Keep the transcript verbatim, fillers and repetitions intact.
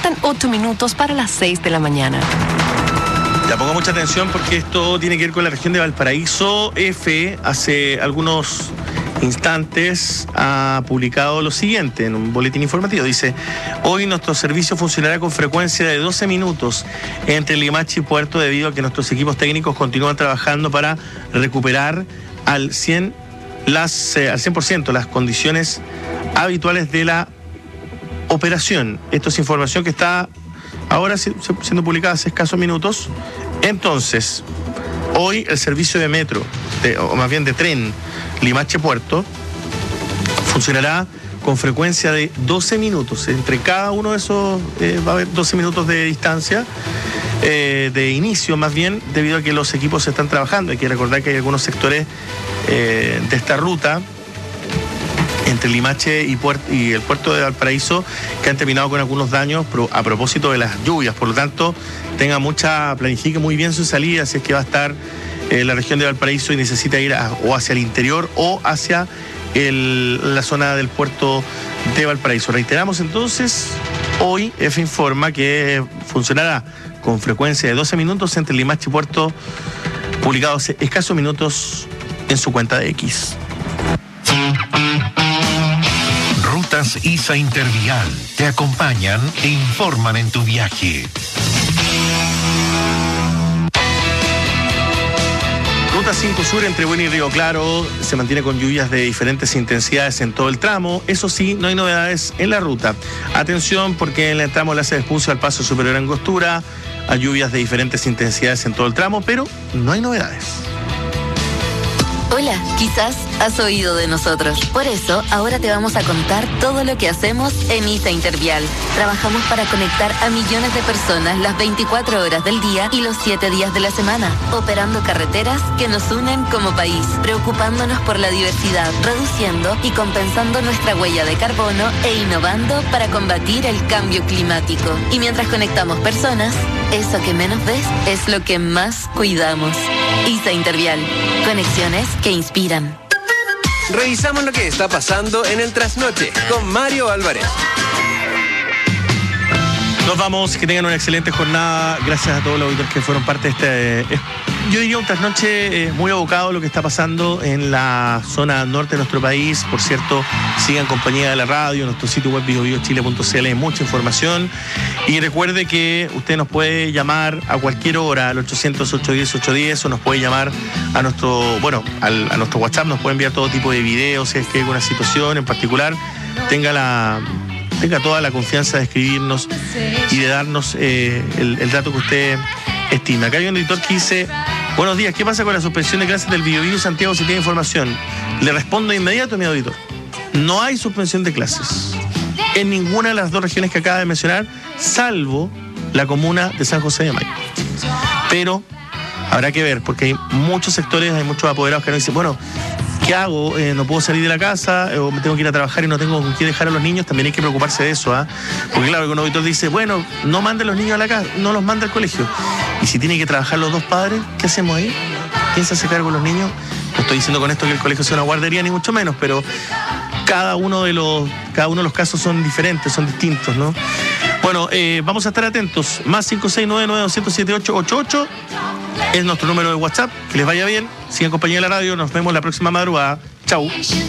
Faltan ocho minutos para las seis de la mañana. Ya ponga mucha atención porque esto tiene que ver con la región de Valparaíso. F, hace algunos instantes, ha publicado lo siguiente en un boletín informativo. Dice: hoy nuestro servicio funcionará con frecuencia de doce minutos entre Limache y Puerto, debido a que nuestros equipos técnicos continúan trabajando para recuperar al cien, las, eh, al cien por ciento las condiciones habituales de la operación. Esto es información que está ahora siendo publicada hace escasos minutos. Entonces, hoy el servicio de metro, de, o más bien de tren, Limache Puerto, funcionará con frecuencia de doce minutos. Entre cada uno de esos eh, va a haber doce minutos de distancia, eh, de inicio más bien, debido a que los equipos están trabajando. Hay que recordar que hay algunos sectores eh, de esta ruta entre Limache y, Puerto, y el puerto de Valparaíso que han terminado con algunos daños a propósito de las lluvias. Por lo tanto, tenga mucha, planifique muy bien su salida si es que va a estar en la región de Valparaíso y necesita ir a, o hacia el interior o hacia el, la zona del puerto de Valparaíso. Reiteramos entonces, hoy F informa que funcionará con frecuencia de doce minutos entre Limache y Puerto, publicado hace escasos minutos en su cuenta de X. Rutas I S A Intervial te acompañan e informan en tu viaje. Ruta cinco Sur entre Bueni y Río Claro se mantiene con lluvias de diferentes intensidades en todo el tramo. Eso sí, no hay novedades en la ruta. Atención, porque en el tramo Laza de Espucio al Paso Superior Angostura hay lluvias de diferentes intensidades en todo el tramo, pero no hay novedades. Hola, quizás has oído de nosotros. Por eso, ahora te vamos a contar todo lo que hacemos en I S A Intervial. Trabajamos para conectar a millones de personas las veinticuatro horas del día y los siete días de la semana, operando carreteras que nos unen como país, preocupándonos por la diversidad, reduciendo y compensando nuestra huella de carbono e innovando para combatir el cambio climático. Y mientras conectamos personas, eso que menos ves es lo que más cuidamos. I S A Intervial. Conexiones que inspiran. Revisamos lo que está pasando en el trasnoche con Mario Álvarez. Nos vamos, que tengan una excelente jornada. Gracias a todos los auditores que fueron parte de este, eh, yo diría un trasnoche eh, muy abocado a lo que está pasando en la zona norte de nuestro país. Por cierto, sigan compañía de la radio, nuestro sitio web bio bio chile punto c l, hay mucha información. Y recuerde que usted nos puede llamar a cualquier hora al ochocientos, ochocientos diez, ochocientos diez, o nos puede llamar a nuestro, bueno, al, a nuestro WhatsApp, nos puede enviar todo tipo de videos, si es que hay alguna situación en particular, tenga la... tenga toda la confianza de escribirnos y de darnos eh, el, el dato que usted estima. Acá hay un editor que dice: buenos días, ¿qué pasa con la suspensión de clases del Bio Bio Santiago si tiene información? Le respondo de inmediato a mi auditor: no hay suspensión de clases en ninguna de las dos regiones que acaba de mencionar, salvo la comuna de San José de Mayo. Pero habrá que ver, porque hay muchos sectores, hay muchos apoderados que nos dicen: bueno, ¿qué hago? Eh, no puedo salir de la casa, eh, o me tengo que ir a trabajar y no tengo con qué dejar a los niños. También hay que preocuparse de eso, ¿ah? ¿eh? Porque claro, que un auditor dice: bueno, no mande a los niños a la casa, no los manda al colegio. Y si tienen que trabajar los dos padres, ¿qué hacemos ahí? ¿Quién se hace cargo de los niños? No estoy diciendo con esto que el colegio sea una guardería, ni mucho menos, pero cada uno de los, cada uno de los casos son diferentes, son distintos, ¿no? Bueno, eh, vamos a estar atentos. Más cinco seis nueve nueve dos cero siete ocho ocho ocho es nuestro número de WhatsApp. Que les vaya bien. Sigan compañía de la radio. Nos vemos la próxima madrugada. Chau.